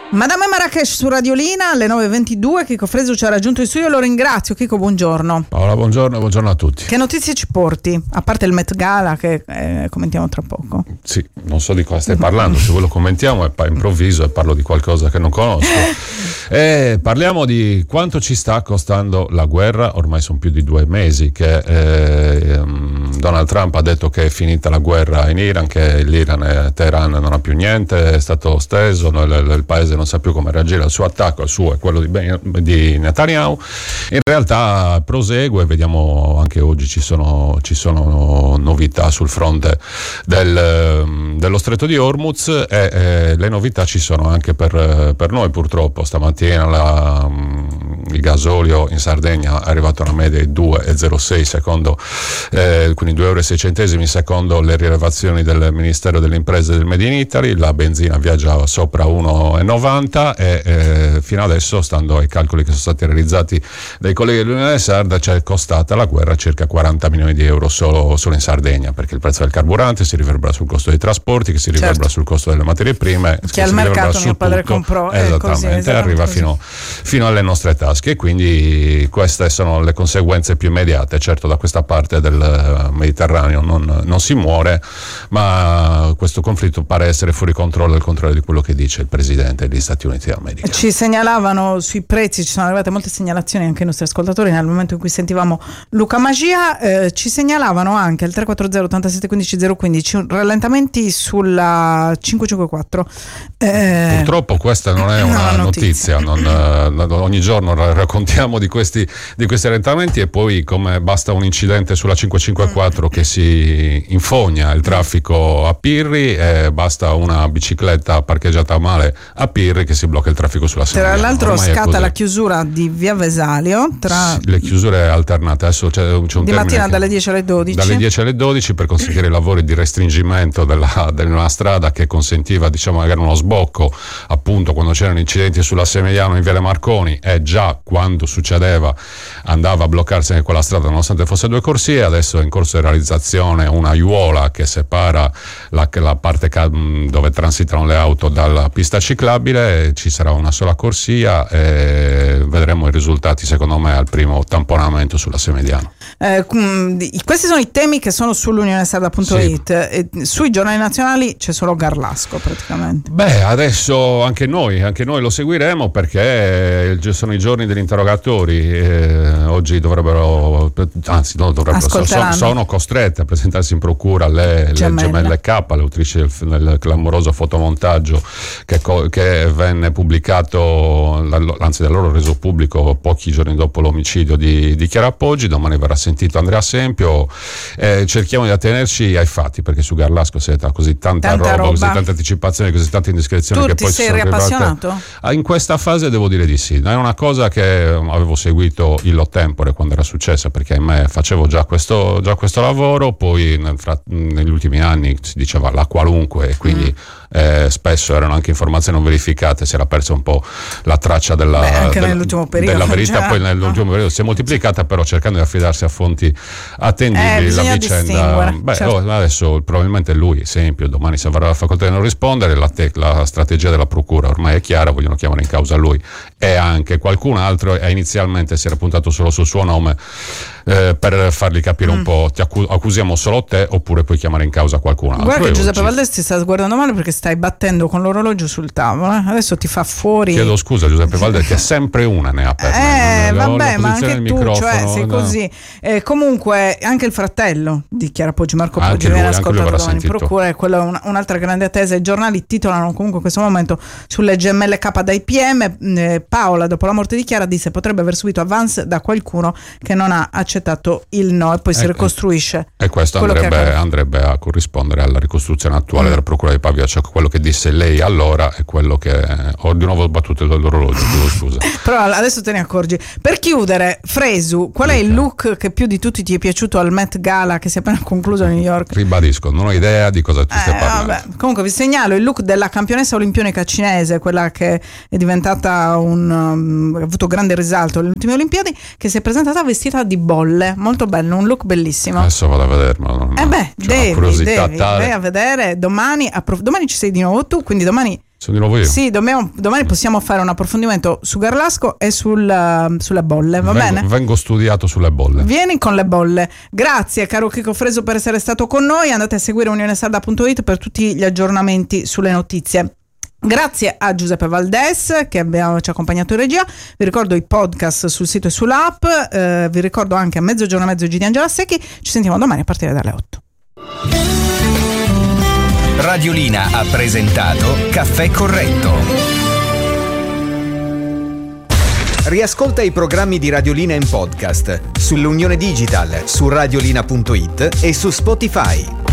Madame Marrakesh su Radiolina alle 9:22. Chico Fresu ci ha raggiunto in studio, lo ringrazio. Chico, buongiorno. Paola, buongiorno a tutti. Che notizie ci porti? A parte il Met Gala che commentiamo tra poco. Sì, non so di cosa stai parlando, se voi lo commentiamo è improvviso e parlo di qualcosa che non conosco. Parliamo di quanto ci sta costando la guerra. Ormai sono più di 2 mesi che Donald Trump ha detto che è finita la guerra in Iran, che l'Iran e Teheran non ha più niente, è stato steso, il paese non sa più come reagire al suo attacco, al suo e quello di Netanyahu. In realtà prosegue, vediamo anche oggi ci sono novità sul fronte dello stretto di Hormuz e le novità ci sono anche per noi purtroppo. Stamattina il gasolio in Sardegna è arrivato a una media di 2,06 secondo, quindi 2,06 euro secondo le rilevazioni del Ministero delle Imprese del Made in Italy. La benzina viaggia sopra 1,90 e fino adesso, stando ai calcoli che sono stati realizzati dai colleghi dell'Unione Sarda, c'è costata la guerra circa 40 milioni di euro solo in Sardegna, perché il prezzo del carburante si riverbera sul costo dei trasporti, che si riverbera sul costo delle materie prime, che al mercato mio padre comprò, esattamente, arriva fino alle nostre tasche, e quindi queste sono le conseguenze più immediate. Certo, da questa parte del Mediterraneo non si muore, ma questo conflitto pare essere fuori controllo, al contrario di quello che dice il presidente degli Stati Uniti d'America. Ci segnalavano sui prezzi, ci sono arrivate molte segnalazioni anche ai nostri ascoltatori nel momento in cui sentivamo Luca Magia. Ci segnalavano anche al 340 87 15 015 rallentamenti sulla 554. Purtroppo questa non è una notizia. Ogni giorno raccontiamo di questi rallentamenti, e poi come basta un incidente sulla 554 che si infogna il traffico a Pirri, e basta una bicicletta parcheggiata male a Pirri che si blocca il traffico sulla Senigallia. Tra l'altro scatta la chiusura di via Vesalio, le chiusure alternate. Adesso c'è un di mattina dalle 10 alle 12. Dalle 10 alle 12 per consentire i lavori di restringimento della strada, che consentiva magari uno sbocco appunto quando c'erano incidenti sulla Semigliano in Viale Marconi, e già quando succedeva andava a bloccarsi anche quella strada nonostante fosse 2 corsie. Adesso è in corso di realizzazione una aiuola che separa la parte dove transitano le auto dalla pista ciclabile. Ci sarà una sola corsia e vedremo i risultati secondo me al primo tamponamento sulla Semediano. Questi sono i temi che sono sull'unionesarda.it. Sì. Sui giornali nazionali c'è solo Garlasco praticamente. Adesso anche noi lo seguiremo, perché sono i giorni degli interrogatori. Oggi sono costrette a presentarsi in procura le gemelle K, le autrici del clamoroso fotomontaggio che venne pubblicato, anzi da loro reso pubblico pochi giorni dopo l'omicidio di Chiara Poggi. Domani verrà sentito Andrea Sempio. Cerchiamo di attenerci ai fatti, perché su Garlasco si è così tanta roba, così tante anticipazioni, così tante indiscrezioni. Tu che ti poi sei riappassionato? In questa fase devo dire di sì. È una cosa che avevo seguito illo tempore quando era successa, perché ahimè facevo già questo lavoro, poi negli ultimi anni si diceva la qualunque, e quindi spesso erano anche informazioni non verificate, si era persa un po' la traccia nell'ultimo periodo, della verità. Poi nell'ultimo periodo si è moltiplicata, però cercando di affidarsi a fonti attendibili. La vicenda certo. Adesso probabilmente lui, esempio, domani se avrà la facoltà di non rispondere, la strategia della procura ormai è chiara, vogliono chiamare in causa lui e anche qualcun altro, e inizialmente si era puntato solo sul suo nome, per fargli capire un po', ti accusiamo solo te, oppure puoi chiamare in causa qualcun altro. Guarda che Giuseppe Valdés ti sta guardando male, perché stai battendo con l'orologio sul tavolo, adesso ti fa fuori. Chiedo scusa Giuseppe Valdés, che è sempre una ne ha per me. Vabbè, ma anche tu, sei così. Comunque anche il fratello di Chiara Poggi, Marco Poggi, viene ascoltato domani in procura, e quella è un'altra grande attesa. I giornali titolano comunque in questo momento sulle gemelle K dai PM. Paola, dopo la morte di Chiara, disse potrebbe aver subito avance da qualcuno che non ha accettato il no, e poi si ricostruisce. E questo andrebbe a corrispondere alla ricostruzione attuale della procura di Pavia, cioè quello che disse lei allora e quello che ho di nuovo sbattuto l'orologio, scusa. Però adesso te ne accorgi. Per chiudere, Fresu, qual è il look che più di tutti ti è piaciuto al Met Gala che si è appena concluso a New York? Ribadisco, non ho idea di cosa tu stai parlando. Comunque vi segnalo il look della campionessa olimpionica cinese, quella che è diventata ha avuto grande risalto alle ultime Olimpiadi, che si è presentata vestita di bolle, molto bello, un look bellissimo. Adesso vado a vedermelo. Devi vai a vedere domani ci sei di nuovo tu, quindi domani Sono di nuovo io. Sì, domani possiamo fare un approfondimento su Garlasco e sulle bolle, va bene? Vengo studiato sulle bolle. Vieni con le bolle. Grazie caro Chico Freso per essere stato con noi. Andate a seguire unionesarda.it per tutti gli aggiornamenti sulle notizie. Grazie a Giuseppe Valdes che ci ha accompagnato in regia. Vi ricordo i podcast sul sito e sull'app. Vi ricordo anche a Mezzogiorno e Mezzo di Angela Secchi. Ci sentiamo domani a partire dalle 8. Radiolina ha presentato Caffè Corretto. Riascolta i programmi di Radiolina in podcast sull'Unione Digital, su radiolina.it e su Spotify.